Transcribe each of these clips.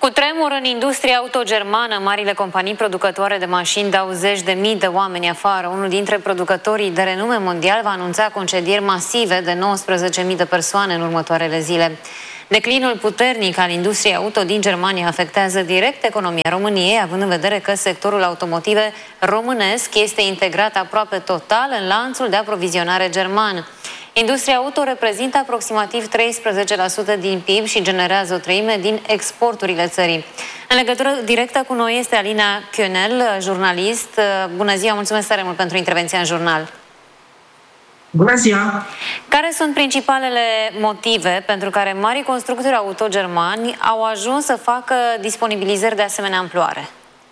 Cu tremur în industria auto-germană, marile companii producătoare de mașini dau zeci de mii de oameni afară. Unul dintre producătorii de renume mondial va anunța concedieri masive de 19.000 de persoane în următoarele zile. Declinul puternic al industriei auto din Germania afectează direct economia României, având în vedere că sectorul automotive românesc este integrat aproape total în lanțul de aprovizionare german. Industria auto reprezintă aproximativ 13% din PIB și generează o treime din exporturile țării. În legătură directă cu noi este Alina Könel, jurnalist. Bună ziua, mulțumesc tare mult pentru intervenția în jurnal. Bună ziua! Care sunt principalele motive pentru care marii constructori auto germani au ajuns să facă disponibilizări de asemenea amploare?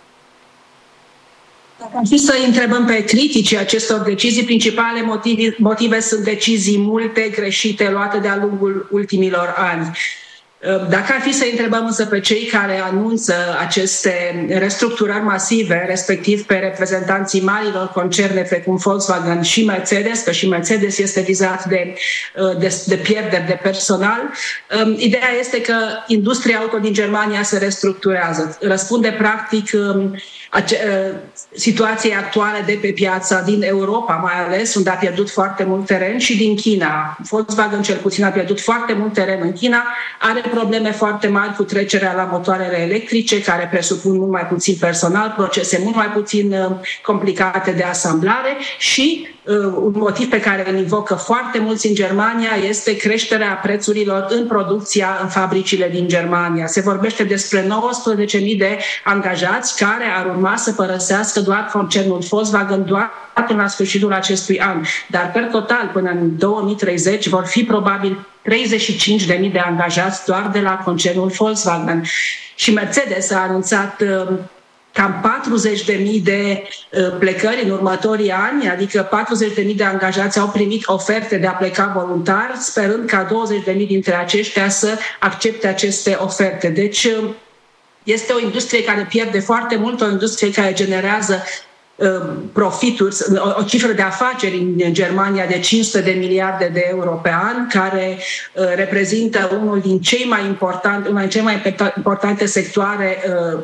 Dacă am fi să întrebăm pe criticii acestor decizii, principale motive sunt decizii multe greșite luate de-a lungul ultimilor ani. Dacă ar fi să întrebăm însă pe cei care anunță aceste restructurări masive, respectiv pe reprezentanții marilor concerne precum Volkswagen și Mercedes, că și Mercedes este vizat de pierderi de personal, ideea este că industria auto din Germania se restructurează. Răspunde practic situației actuale de pe piața din Europa, mai ales, unde a pierdut foarte mult teren, și din China. Volkswagen cel puțin a pierdut foarte mult teren în China, are probleme foarte mari cu trecerea la motoarele electrice, care presupun mult mai puțin personal, procese mult mai puțin complicate de asamblare și un motiv pe care îl invocă foarte mulți în Germania este creșterea prețurilor în producția în fabricile din Germania. Se vorbește despre 19.000 de angajați care ar urma să părăsească doar concernul Volkswagen doar până la sfârșitul acestui an. Dar, per total, până în 2030 vor fi probabil 35.000 de angajați doar de la concernul Volkswagen. Și Mercedes a anunțat cam 40.000 de plecări în următorii ani, adică 40.000 de angajați au primit oferte de a pleca voluntar, sperând ca 20.000 dintre aceștia să accepte aceste oferte. Deci este o industrie care pierde foarte mult, o industrie care generează profituri, o cifră de afaceri în Germania de 500 de miliarde de euro pe an, care reprezintă unul din cei mai importante sectoare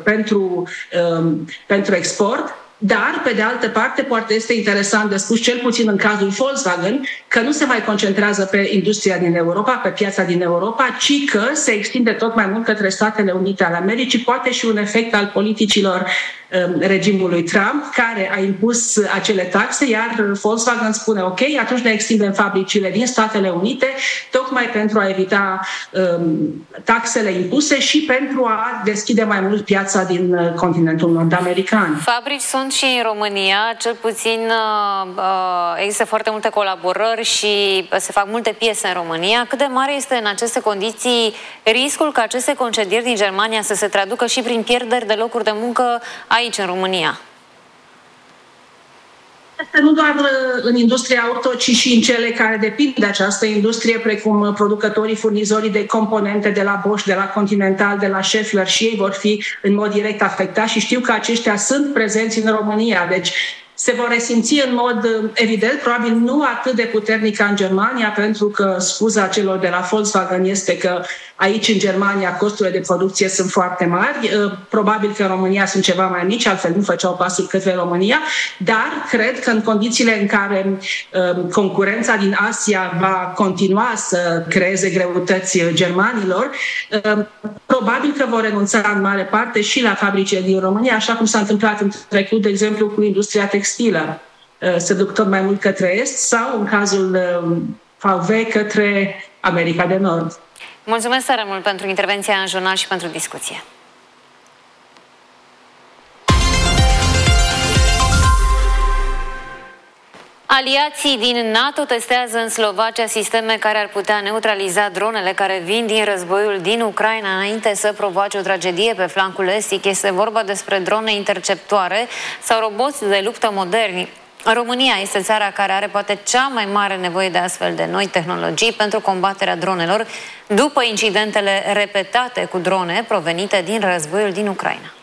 pentru export. Dar, pe de altă parte, poate este interesant de spus, cel puțin în cazul Volkswagen, că nu se mai concentrează pe industria din Europa, pe piața din Europa, ci că se extinde tot mai mult către Statele Unite ale Americii, poate și un efect al politicilor regimului Trump, care a impus acele taxe, iar Volkswagen spune ok, atunci ne extindem fabricile din Statele Unite, tocmai pentru a evita taxele impuse și pentru a deschide mai mult piața din continentul nord-american. Fabrici sunt și în România, cel puțin există foarte multe colaborări și se fac multe piese în România. Cât de mare este în aceste condiții riscul ca aceste concedieri din Germania să se traducă și prin pierderi de locuri de muncă aici, în România? Este nu doar în industria auto, ci și în cele care depind de această industrie, precum producătorii, furnizorii de componente de la Bosch, de la Continental, de la Schaeffler, și ei vor fi în mod direct afectați și știu că aceștia sunt prezenți în România. Deci se vor resimți în mod evident, probabil nu atât de puternic ca în Germania, pentru că scuza celor de la Volkswagen este că aici, în Germania, costurile de producție sunt foarte mari. Probabil că în România sunt ceva mai mici, altfel nu făceau pasul către România, dar cred că în condițiile în care concurența din Asia va continua să creeze greutăți germanilor, probabil că vor renunța în mare parte și la fabricile din România, așa cum s-a întâmplat în trecut, de exemplu, cu industria textilă. Se duc tot mai mult către est sau, în cazul VW, către America de Nord. Mulțumesc tare mult pentru intervenția în jurnal și pentru discuție. Aliații din NATO testează în Slovacia sisteme care ar putea neutraliza dronele care vin din războiul din Ucraina înainte să provoace o tragedie pe flancul estic. Este vorba despre drone interceptoare sau roboți de luptă moderni. România este țara care are poate cea mai mare nevoie de astfel de noi tehnologii pentru combaterea dronelor, după incidentele repetate cu drone provenite din războiul din Ucraina.